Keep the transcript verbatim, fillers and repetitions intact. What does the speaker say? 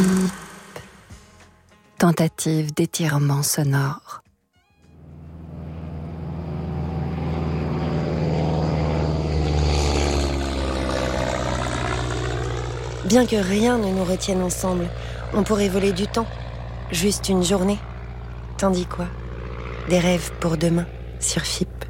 Tentative d'étirement sonore. Bien que rien ne nous retienne ensemble, on pourrait voler du temps, juste une journée. Tandis quoi ? Des rêves pour demain, sur F I P.